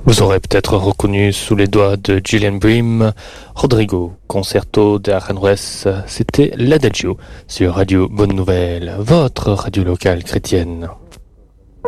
Vous aurez peut-être reconnu sous les doigts de Gillian Bream, Rodrigo, concerto de Aranjuez, c'était l'Adagio sur Radio Bonne Nouvelle, votre radio locale chrétienne.